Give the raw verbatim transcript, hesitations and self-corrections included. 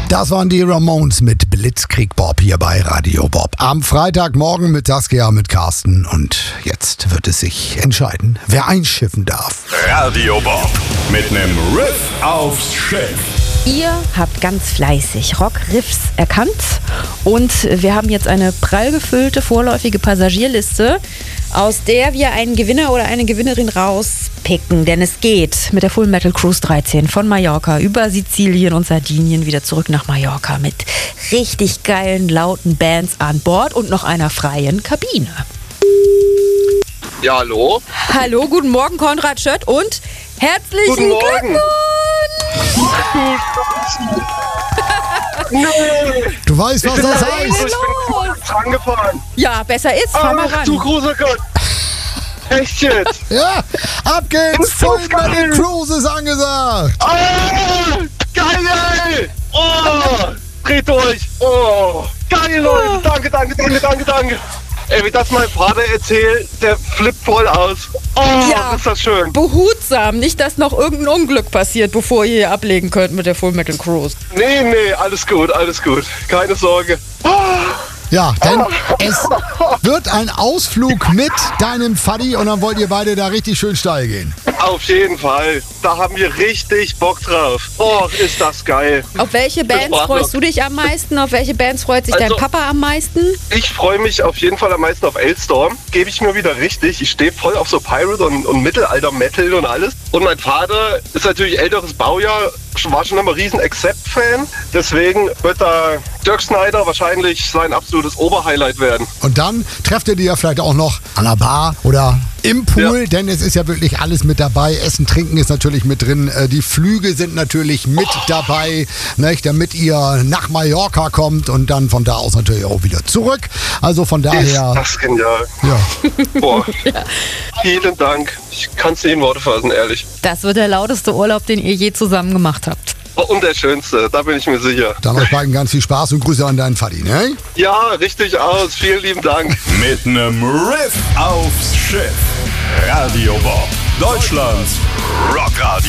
Das waren die Ramones mit Blitzkrieg Bob hier bei Radio Bob. Am Freitagmorgen mit Saskia, mit Carsten. Und jetzt wird es sich entscheiden, wer einschiffen darf. Radio Bob mit nem Riff aufs Schiff. Ihr habt ganz fleißig Rock-Riffs erkannt und wir haben jetzt eine prall gefüllte vorläufige Passagierliste, aus der wir einen Gewinner oder eine Gewinnerin rauspicken. Denn es geht mit der Full Metal Cruise dreizehn von Mallorca über Sizilien und Sardinien wieder zurück nach Mallorca mit richtig geilen, lauten Bands an Bord und noch einer freien Kabine. Ja, hallo? Hallo, guten Morgen Konrad Schött und herzlichen Guten Morgen. Glückwunsch! Du weißt, was das heißt. Ich bin angefahren. Ja, besser ist, fahr mal Ach ran. du großer Gott. Echt jetzt? Ja, ab geht's. Das ist so Full Metal geil. Cruise ist angesagt. Ah, geil! Oh, dreht durch. Oh, geil, Leute. Danke, danke, danke, danke, danke. Ey, wie das mein Vater erzählt, der flippt voll aus. Oh, Ja. ist das schön. Behutsam, nicht, dass noch irgendein Unglück passiert, bevor ihr hier ablegen könnt mit der Full Metal Cruise. Nee, nee, alles gut, alles gut. Keine Sorge. Ja, denn es wird ein Ausflug mit deinem Faddy und dann wollt ihr beide da richtig schön steil gehen. Auf jeden Fall. Da haben wir richtig Bock drauf. Oh, ist das geil. Auf welche Bands Sprachlos. freust du dich am meisten? Auf welche Bands freut sich Also- dein Papa am meisten? Ich freue mich auf jeden Fall am meisten auf Elstorm. Gebe ich mir wieder richtig. Ich stehe voll auf so Pirate und, und Mittelalter-Metal und alles. Und mein Vater ist natürlich älteres Baujahr, war schon immer riesen Accept-Fan. Deswegen wird da Dirk Snyder wahrscheinlich sein absolutes Oberhighlight werden. Und dann trefft ihr die ja vielleicht auch noch an der Bar oder im Pool, Ja. denn es ist ja wirklich alles mit dabei. Essen, Trinken ist natürlich mit drin. Äh, Die Flüge sind natürlich mit dabei, nicht, damit ihr nach Mallorca kommt und dann von da aus natürlich auch wieder zurück. Also von Ist daher, das genial. ja. Boah. Vielen Dank. Ich kann es nicht in Worte fassen, ehrlich. Das wird der lauteste Urlaub, den ihr je zusammen gemacht habt. Oh, und der schönste, da bin ich mir sicher. Dann euch beiden ganz viel Spaß und Grüße an deinen Faddy, ne? Ja, richtig aus. Vielen lieben Dank. Mit nem Riff aufs Schiff. Radio Bob, Deutschlands Rockradio.